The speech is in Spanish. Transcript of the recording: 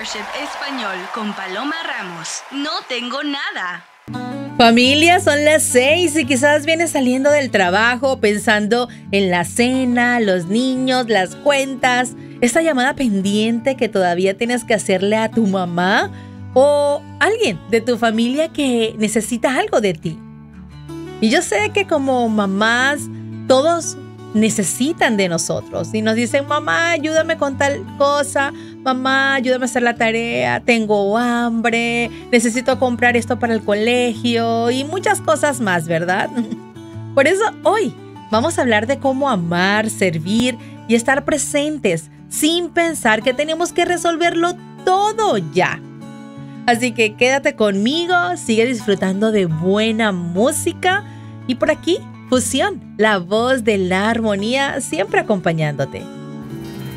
Chef Español con Paloma Ramos. No tengo nada. Familia, son las 6 y quizás vienes saliendo del trabajo pensando en la cena, los niños, las cuentas, esa llamada pendiente que todavía tienes que hacerle a tu mamá o alguien de tu familia que necesita algo de ti. Y yo sé que como mamás, todos necesitan de nosotros y nos dicen, mamá, ayúdame con tal cosa, mamá, ayúdame a hacer la tarea, tengo hambre, necesito comprar esto para el colegio y muchas cosas más, ¿verdad? Por eso hoy vamos a hablar de cómo amar, servir y estar presentes sin pensar que tenemos que resolverlo todo ya. Así que quédate conmigo, sigue disfrutando de buena música y por aquí Fusión, la voz de la armonía, siempre acompañándote.